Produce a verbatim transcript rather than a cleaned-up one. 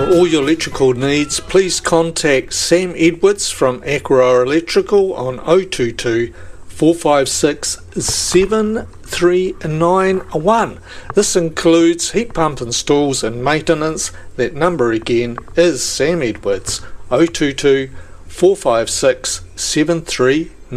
all your electrical needs, please contact Sam Edwards from Aquaroa Electrical on oh two two, four five six, seven three nine one. This includes heat pump installs and maintenance. That number again is Sam Edwards, oh two two, four five six, seven three